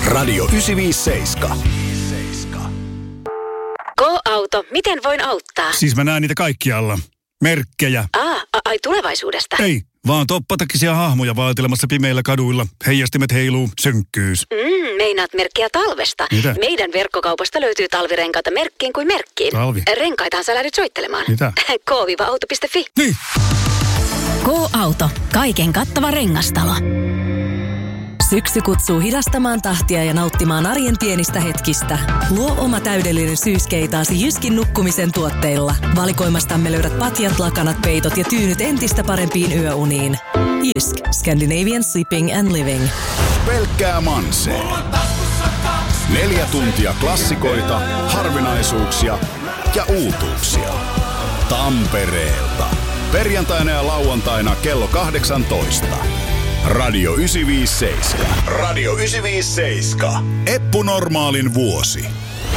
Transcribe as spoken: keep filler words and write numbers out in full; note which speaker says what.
Speaker 1: Radio yhdeksänsataaviisikymmentäseitsemän.
Speaker 2: Go-auto, miten voin auttaa?
Speaker 3: Siis mä näen niitä kaikkialla. Merkkejä.
Speaker 2: Aa, ai tulevaisuudesta?
Speaker 3: Ei, vaan toppatakisia hahmoja vaatelemassa pimeillä kaduilla. Heijastimet heiluu, synkkyys.
Speaker 2: Mm, meinaat merkkiä talvesta.
Speaker 3: Mitä?
Speaker 2: Meidän verkkokaupasta löytyy talvirenkaita merkkiin kuin merkkiin.
Speaker 3: Talvi?
Speaker 2: Renkaitahan sä lähdyt soittelemaan.
Speaker 3: Mitä?
Speaker 2: K auto piste fi.
Speaker 3: Niin.
Speaker 4: Go-auto. Kaiken kattava rengastalo. Syksy kutsuu hidastamaan tahtia ja nauttimaan arjen pienistä hetkistä. Luo oma täydellinen syyskeitaasi Jyskin nukkumisen tuotteilla. Valikoimastamme löydät patjat, lakanat, peitot ja tyynyt entistä parempiin yöuniin. Jysk. Scandinavian Sleeping and Living.
Speaker 1: Pelkkää Manse. Neljä tuntia klassikoita, harvinaisuuksia ja uutuuksia. Tampereelta. Perjantaina ja lauantaina kello kahdeksantoista. Radio yhdeksänsataaviisikymmentäseitsemän. Radio yhdeksänsataaviisikymmentäseitsemän. Eppu Normaalin vuosi.